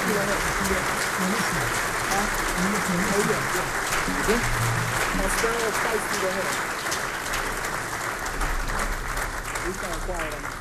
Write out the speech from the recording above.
了没有？啊？没有。已经。我spell spicy 的那个。你想挂了吗？